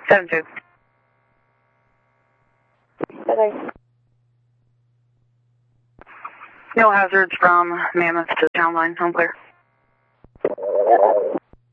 7-2. Bye-bye. No hazards from Mammoth to town line. Home clear.